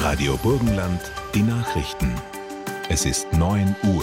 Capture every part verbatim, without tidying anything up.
Radio Burgenland, die Nachrichten. Es ist neun Uhr.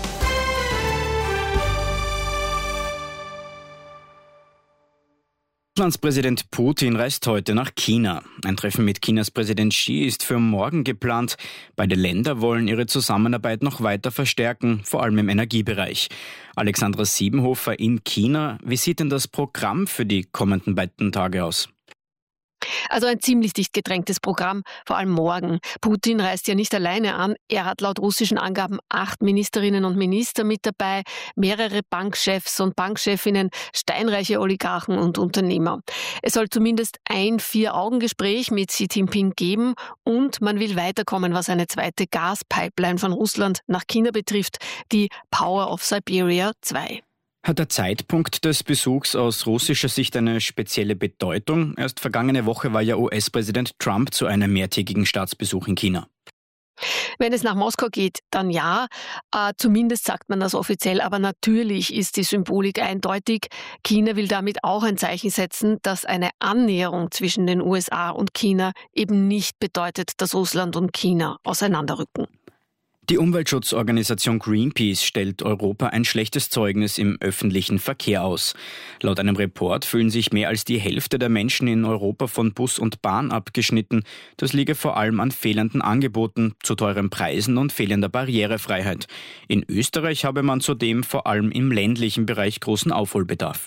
Russlands Präsident Putin reist heute nach China. Ein Treffen mit Chinas Präsident Xi ist für morgen geplant. Beide Länder wollen ihre Zusammenarbeit noch weiter verstärken, vor allem im Energiebereich. Alexandra Siebenhofer in China. Wie sieht denn das Programm für die kommenden beiden Tage aus? Also ein ziemlich dicht gedrängtes Programm, vor allem morgen. Putin reist ja nicht alleine an. Er hat laut russischen Angaben acht Ministerinnen und Minister mit dabei, mehrere Bankchefs und Bankchefinnen, steinreiche Oligarchen und Unternehmer. Es soll zumindest ein Vier-Augen-Gespräch mit Xi Jinping geben und man will weiterkommen, was eine zweite Gaspipeline von Russland nach China betrifft, die Power of Siberia zwei. Hat der Zeitpunkt des Besuchs aus russischer Sicht eine spezielle Bedeutung? Erst vergangene Woche war ja U S-Präsident Trump zu einem mehrtägigen Staatsbesuch in China. Wenn es nach Moskau geht, dann ja. Äh, zumindest sagt man das offiziell. Aber natürlich ist die Symbolik eindeutig. China will damit auch ein Zeichen setzen, dass eine Annäherung zwischen den U S A und China eben nicht bedeutet, dass Russland und China auseinanderrücken. Die Umweltschutzorganisation Greenpeace stellt Europa ein schlechtes Zeugnis im öffentlichen Verkehr aus. Laut einem Report fühlen sich mehr als die Hälfte der Menschen in Europa von Bus und Bahn abgeschnitten. Das liege vor allem an fehlenden Angeboten, zu teuren Preisen und fehlender Barrierefreiheit. In Österreich habe man zudem vor allem im ländlichen Bereich großen Aufholbedarf.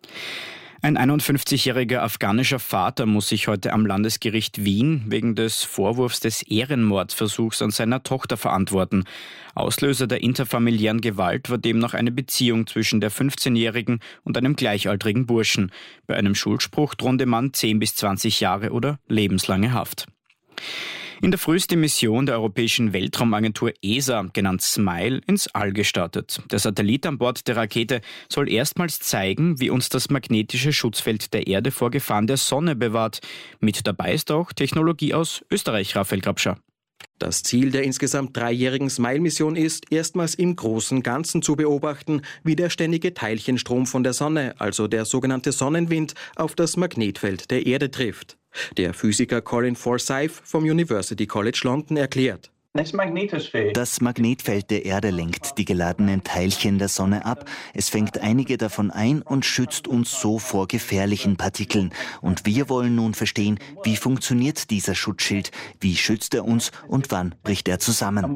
Ein einundfünfzigjähriger afghanischer Vater muss sich heute am Landesgericht Wien wegen des Vorwurfs des Ehrenmordversuchs an seiner Tochter verantworten. Auslöser der interfamiliären Gewalt war demnach eine Beziehung zwischen der fünfzehnjährigen und einem gleichaltrigen Burschen. Bei einem Schuldspruch drohte man zehn bis zwanzig Jahre oder lebenslange Haft. In der Früh ist die Mission der Europäischen Weltraumagentur E S A, genannt SMILE, ins All gestartet. Der Satellit an Bord der Rakete soll erstmals zeigen, wie uns das magnetische Schutzfeld der Erde vor Gefahren der Sonne bewahrt. Mit dabei ist auch Technologie aus Österreich, Raphael Grabscher. Das Ziel der insgesamt dreijährigen SMILE-Mission ist, erstmals im großen Ganzen zu beobachten, wie der ständige Teilchenstrom von der Sonne, also der sogenannte Sonnenwind, auf das Magnetfeld der Erde trifft. Der Physiker Colin Forsyth vom University College London erklärt: Das Magnetfeld der Erde lenkt die geladenen Teilchen der Sonne ab. Es fängt einige davon ein und schützt uns so vor gefährlichen Partikeln. Und wir wollen nun verstehen, wie funktioniert dieser Schutzschild, wie schützt er uns und wann bricht er zusammen.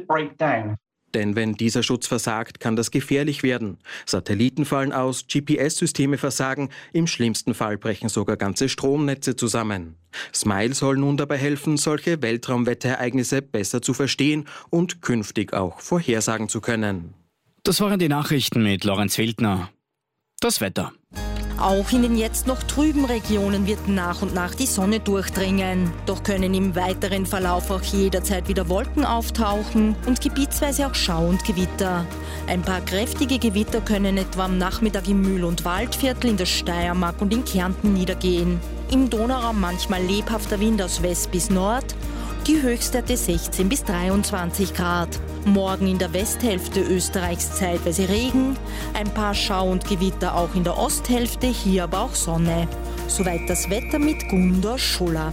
Denn wenn dieser Schutz versagt, kann das gefährlich werden. Satelliten fallen aus, G P S-Systeme versagen, im schlimmsten Fall brechen sogar ganze Stromnetze zusammen. SMILE soll nun dabei helfen, solche Weltraumwetterereignisse besser zu verstehen und künftig auch vorhersagen zu können. Das waren die Nachrichten mit Lorenz Wildner. Das Wetter. Auch in den jetzt noch trüben Regionen wird nach und nach die Sonne durchdringen. Doch können im weiteren Verlauf auch jederzeit wieder Wolken auftauchen und gebietsweise auch Schau und Gewitter. Ein paar kräftige Gewitter können etwa am Nachmittag im Mühl- und Waldviertel in der Steiermark und in Kärnten niedergehen. Im Donauraum manchmal lebhafter Wind aus West bis Nord. Die Höchstwerte sechzehn bis dreiundzwanzig Grad. Morgen in der Westhälfte Österreichs zeitweise Regen, ein paar Schau- und Gewitter auch in der Osthälfte, hier aber auch Sonne. Soweit das Wetter mit Gundor Schuller.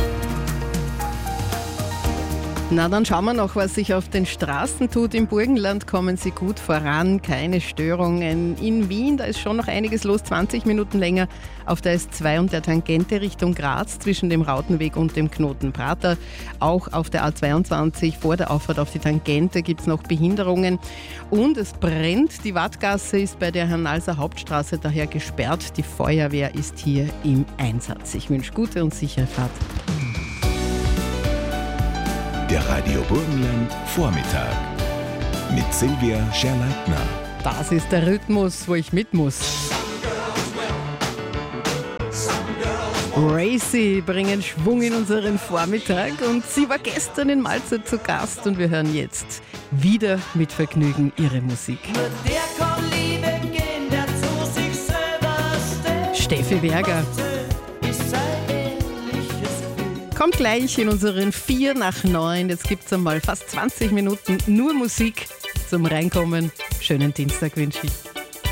Na, dann schauen wir noch, was sich auf den Straßen tut. Im Burgenland kommen Sie gut voran, keine Störungen. In Wien, da ist schon noch einiges los, zwanzig Minuten länger auf der S zwei und der Tangente Richtung Graz zwischen dem Rautenweg und dem Knoten Prater. Auch auf der A zweiundzwanzig vor der Auffahrt auf die Tangente gibt es noch Behinderungen. Und es brennt, die Wattgasse ist bei der Hernalser Hauptstraße daher gesperrt. Die Feuerwehr ist hier im Einsatz. Ich wünsche gute und sichere Fahrt. Der Radio Burgenland Vormittag mit Silvia Scherleitner. Das ist der Rhythmus, wo ich mit muss. Racy bringen Schwung in unseren Vormittag und sie war gestern in Malze zu Gast und wir hören jetzt wieder mit Vergnügen ihre Musik. Steffi Berger. Kommt gleich in unseren vier nach neun. Jetzt gibt es einmal fast zwanzig Minuten nur Musik zum Reinkommen. Schönen Dienstag wünsche ich.